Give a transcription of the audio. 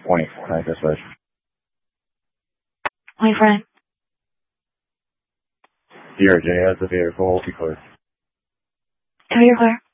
Morning. Hi, this is My friend, DRJ has a vehicle because tell your car.